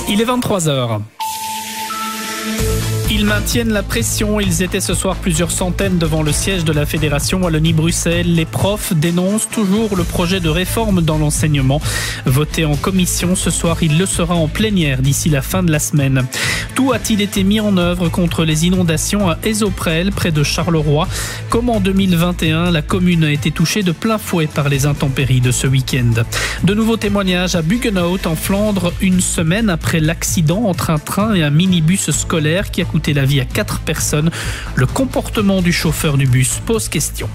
Il est 23h. Ils maintiennent la pression. Ils étaient ce soir plusieurs centaines devant le siège de la Fédération Wallonie-Bruxelles. Les profs dénoncent toujours le projet de réforme dans l'enseignement. Voté en commission ce soir, il le sera en plénière d'ici la fin de la semaine. Tout a-t-il été mis en œuvre contre les inondations à Ezoprel, près de Charleroi? Comme en 2021, la commune a été touchée de plein fouet par les intempéries de ce week-end. De nouveaux témoignages à Buggenhout, en Flandre, une semaine après l'accident entre un train et un minibus scolaire qui a coûté la vie à 4 personnes. Le comportement du chauffeur du bus pose question.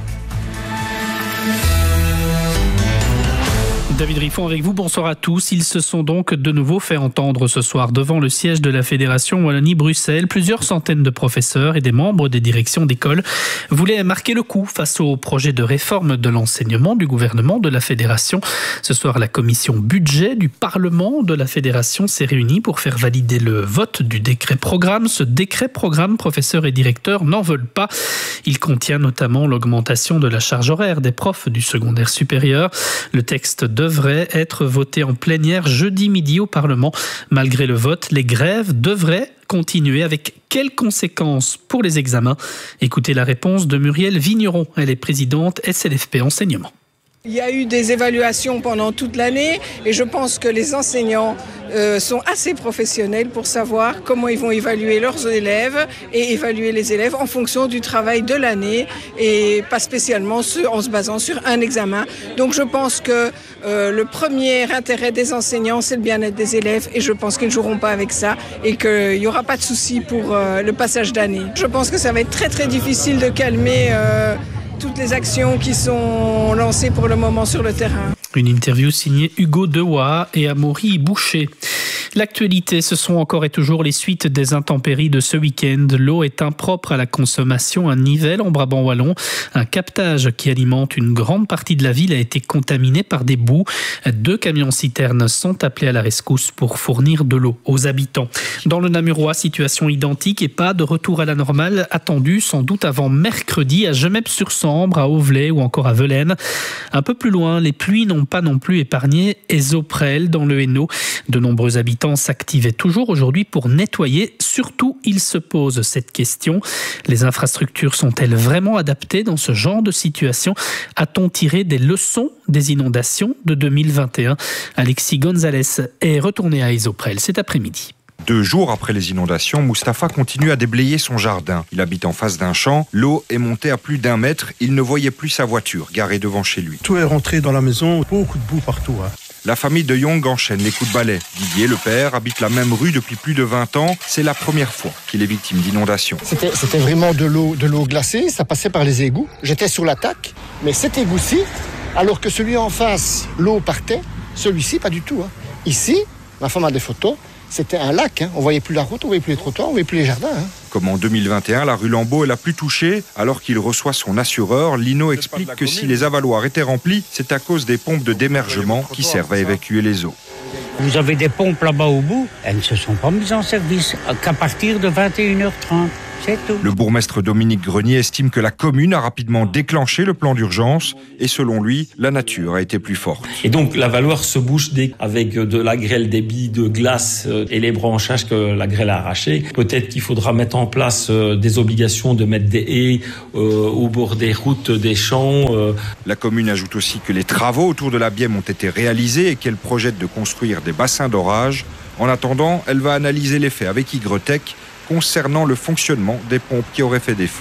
David Riffon avec vous, bonsoir à tous. Ils se sont donc de nouveau fait entendre ce soir devant le siège de la Fédération Wallonie-Bruxelles. Plusieurs centaines de professeurs et des membres des directions d'école voulaient marquer le coup face au projet de réforme de l'enseignement du gouvernement de la Fédération. Ce soir, la commission budget du Parlement de la Fédération s'est réunie pour faire valider le vote du décret-programme. Ce décret-programme, professeurs et directeurs n'en veulent pas. Il contient notamment l'augmentation de la charge horaire des profs du secondaire supérieur. Le texte devrait être voté en plénière jeudi midi au Parlement. Malgré le vote, les grèves devraient continuer. Avec quelles conséquences pour les examens? Écoutez la réponse de Muriel Vigneron. Elle est présidente SLFP Enseignement. Il y a eu des évaluations pendant toute l'année et je pense que les enseignants sont assez professionnels pour savoir comment ils vont évaluer leurs élèves et évaluer les élèves en fonction du travail de l'année et pas spécialement en se basant sur un examen. Donc je pense que le premier intérêt des enseignants, c'est le bien-être des élèves et je pense qu'ils ne joueront pas avec ça et qu'il n'y aura pas de souci pour le passage d'année. Je pense que ça va être très très difficile de calmer toutes les actions qui sont lancées pour le moment sur le terrain. Une interview signée Hugo Dewa et Amaury Boucher. L'actualité, ce sont encore et toujours les suites des intempéries de ce week-end. L'eau est impropre à la consommation à Nivelles, en Brabant wallon. Un captage qui alimente une grande partie de la ville a été contaminé par des boues. 2 camions-citernes sont appelés à la rescousse pour fournir de l'eau aux habitants. Dans le Namurois, situation identique et pas de retour à la normale attendu sans doute avant mercredi à Gemep-sur-Sambre, à Auvelais ou encore à Velaine. Un peu plus loin, les pluies n'ont pas non plus épargné Ezoprel dans le Hainaut. De nombreux habitants s'activaient toujours aujourd'hui pour nettoyer. Surtout, ils se posent cette question. Les infrastructures sont-elles vraiment adaptées dans ce genre de situation? A-t-on tiré des leçons des inondations de 2021? Alexis Gonzalez est retourné à Ezoprel cet après-midi. 2 jours après les inondations, Mustapha continue à déblayer son jardin. Il habite en face d'un champ. L'eau est montée à plus d'1 mètre. Il ne voyait plus sa voiture garée devant chez lui. Tout est rentré dans la maison, beaucoup de boue partout. La famille de Young enchaîne les coups de balai. Didier, le père, habite la même rue depuis plus de 20 ans. C'est la première fois qu'il est victime d'inondations. C'était vraiment de l'eau glacée, ça passait par les égouts. J'étais sur l'attaque, mais cet égout-ci, alors que celui en face, l'eau partait, celui-ci, pas du tout. Ici, ma femme a des photos, c'était un lac. On voyait plus la route, on voyait plus les trottoirs, on voyait plus les jardins. Comme en 2021, la rue Lambeau est la plus touchée. Alors qu'il reçoit son assureur, Lino explique que si les avaloirs étaient remplis, c'est à cause des pompes de démergement qui servent à évacuer les eaux. Vous avez des pompes là-bas au bout, elles ne se sont pas mises en service qu'à partir de 21h30. C'est tout. Le bourgmestre Dominique Grenier estime que la commune a rapidement déclenché le plan d'urgence et selon lui, la nature a été plus forte. Et donc la Valoire se bouche avec de la grêle, des billes de glace et les branchages que la grêle a arrachés. Peut-être qu'il faudra mettre en place des obligations de mettre des haies au bord des routes, des champs. La commune ajoute aussi que les travaux autour de la Bième ont été réalisés et qu'elle projette de construire des bassins d'orage. En attendant, elle va analyser les faits avec Ygretech concernant le fonctionnement des pompes qui auraient fait défaut.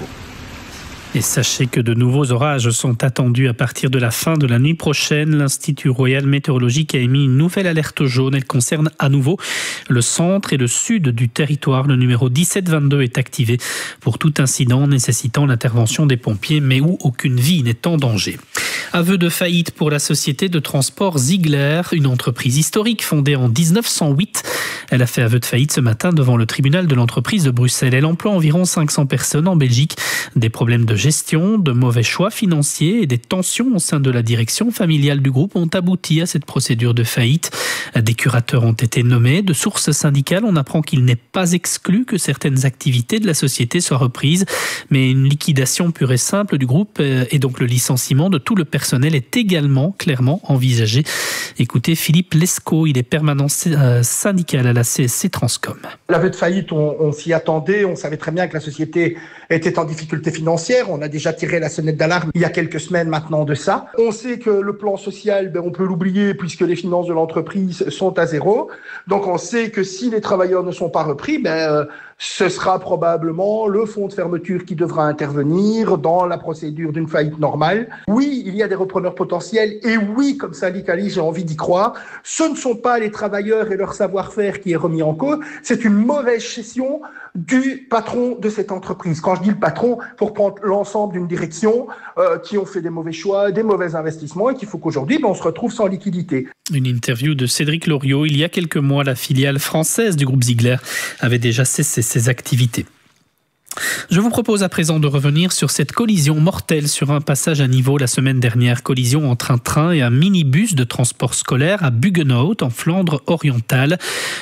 Et sachez que de nouveaux orages sont attendus à partir de la fin de la nuit prochaine. L'Institut Royal Météorologique a émis une nouvelle alerte jaune. Elle concerne à nouveau le centre et le sud du territoire. Le numéro 1722 est activé pour tout incident nécessitant l'intervention des pompiers, mais où aucune vie n'est en danger. Aveu de faillite pour la société de transport Ziegler, une entreprise historique fondée en 1908. Elle a fait aveu de faillite ce matin devant le tribunal de l'entreprise de Bruxelles. Elle emploie environ 500 personnes en Belgique. Des problèmes de gestion, de mauvais choix financiers et des tensions au sein de la direction familiale du groupe ont abouti à cette procédure de faillite. Des curateurs ont été nommés. De sources syndicales, on apprend qu'il n'est pas exclu que certaines activités de la société soient reprises, mais une liquidation pure et simple du groupe et donc le licenciement de tout le personnel est également clairement envisagé. Écoutez Philippe Lescaut, il est permanent syndical à la CSC Transcom. L'aveu de faillite, on s'y attendait, on savait très bien que la société était en difficulté financière, on a déjà tiré la sonnette d'alarme il y a quelques semaines maintenant de ça. On sait que le plan social, on peut l'oublier puisque les finances de l'entreprise sont à zéro. Donc on sait que si les travailleurs ne sont pas repris, ce sera probablement le fonds de fermeture qui devra intervenir dans la procédure d'une faillite normale. Oui, il y a des repreneurs potentiels et oui, comme syndicaliste, j'ai envie d'y croire, ce ne sont pas les travailleurs et leur savoir-faire qui est remis en cause, c'est une mauvaise gestion du patron de cette entreprise. Quand je dis le patron, il faut reprendre l'ensemble d'une direction qui ont fait des mauvais choix, des mauvais investissements et qu'il faut qu'aujourd'hui, on se retrouve sans liquidité. Une interview de Cédric Loriot. Il y a quelques mois, la filiale française du groupe Ziegler avait déjà cessé ses activités. Je vous propose à présent de revenir sur cette collision mortelle sur un passage à niveau la semaine dernière. Collision entre un train et un minibus de transport scolaire à Buggenhout, en Flandre orientale.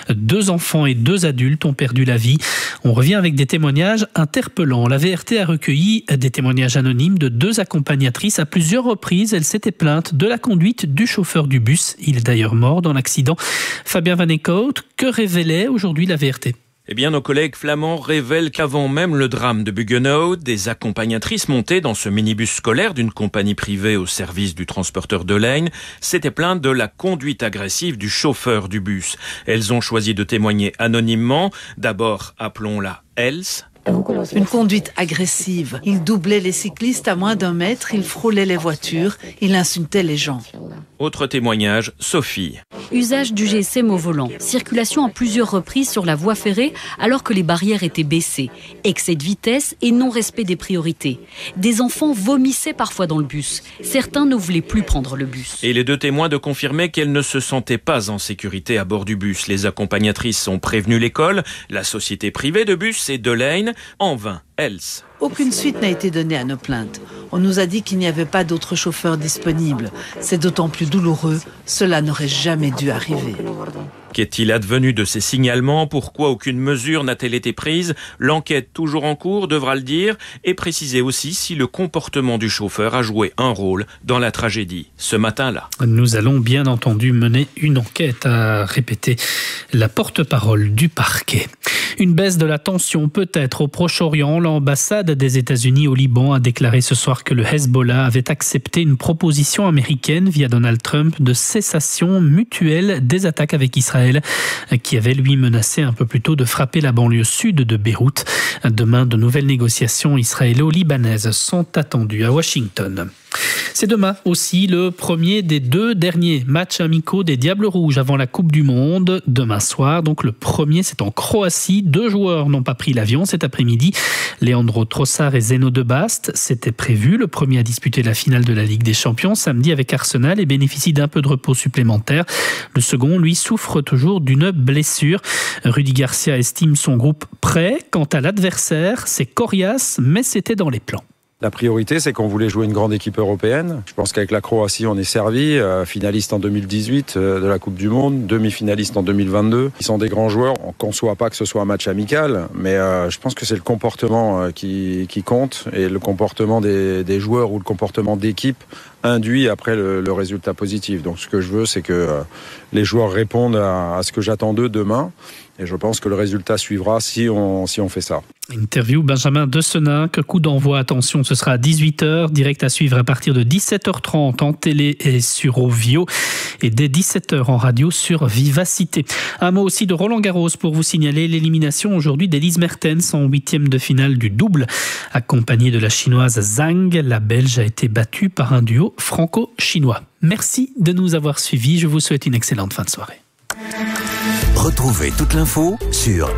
2 enfants et 2 adultes ont perdu la vie. On revient avec des témoignages interpellants. La VRT a recueilli des témoignages anonymes de 2 accompagnatrices. À plusieurs reprises, elles s'étaient plaintes de la conduite du chauffeur du bus. Il est d'ailleurs mort dans l'accident. Fabien Van Eekhout, que révélait aujourd'hui la VRT ? Eh bien, nos collègues flamands révèlent qu'avant même le drame de Buggenhout, des accompagnatrices montées dans ce minibus scolaire d'une compagnie privée au service du transporteur de Leyne s'étaient plaintes de la conduite agressive du chauffeur du bus. Elles ont choisi de témoigner anonymement. D'abord, appelons-la Else. Une conduite agressive. Il doublait les cyclistes à moins d'1 mètre, il frôlait les voitures, il insultait les gens. Autre témoignage, Sophie. Usage du GSM au volant, circulation à plusieurs reprises sur la voie ferrée alors que les barrières étaient baissées, excès de vitesse et non-respect des priorités. Des enfants vomissaient parfois dans le bus. Certains ne voulaient plus prendre le bus. Et les 2 témoins de confirmer qu'elles ne se sentaient pas en sécurité à bord du bus. Les accompagnatrices ont prévenu l'école, la société privée de bus et de Leyne. En vain, Else. Aucune suite n'a été donnée à nos plaintes. On nous a dit qu'il n'y avait pas d'autres chauffeurs disponibles. C'est d'autant plus douloureux. Cela n'aurait jamais dû arriver. Qu'est-il advenu de ces signalements ? Pourquoi aucune mesure n'a-t-elle été prise ? L'enquête toujours en cours devra le dire et préciser aussi si le comportement du chauffeur a joué un rôle dans la tragédie ce matin-là. Nous allons bien entendu mener une enquête, a répété la porte-parole du parquet. Une baisse de la tension peut-être au Proche-Orient. L'ambassade des États-Unis au Liban a déclaré ce soir que le Hezbollah avait accepté une proposition américaine via Donald Trump de cessation mutuelle des attaques avec Israël, qui avait lui menacé un peu plus tôt de frapper la banlieue sud de Beyrouth. Demain, de nouvelles négociations israélo-libanaises sont attendues à Washington. C'est demain aussi le premier des 2 derniers matchs amicaux des Diables Rouges avant la Coupe du Monde. Demain soir, donc le premier, c'est en Croatie. 2 joueurs n'ont pas pris l'avion cet après-midi. Leandro Trossard et Zeno de Bast. C'était prévu. Le premier a disputé la finale de la Ligue des Champions samedi avec Arsenal et bénéficie d'un peu de repos supplémentaire. Le second, lui, souffre toujours d'une blessure. Rudy Garcia estime son groupe prêt. Quant à l'adversaire, c'est coriace, mais c'était dans les plans. La priorité, c'est qu'on voulait jouer une grande équipe européenne. Je pense qu'avec la Croatie, on est servi. Finaliste en 2018 de la Coupe du Monde, demi-finaliste en 2022. Ils sont des grands joueurs. On ne conçoit pas que ce soit un match amical, mais je pense que c'est le comportement qui compte et le comportement des joueurs ou le comportement d'équipe induit après le résultat positif. Donc ce que je veux, c'est que les joueurs répondent à ce que j'attends d'eux demain. Et je pense que le résultat suivra si on fait ça. Interview Benjamin Deseninck, coup d'envoi, attention, ce sera à 18h, direct à suivre à partir de 17h30 en télé et sur Ovio et dès 17h en radio sur Vivacité. Un mot aussi de Roland Garros pour vous signaler l'élimination aujourd'hui d'Elise Mertens en 8e de finale du double. Accompagnée de la chinoise Zhang, la Belge a été battue par un duo franco-chinois. Merci de nous avoir suivis, je vous souhaite une excellente fin de soirée. Retrouvez toute l'info sur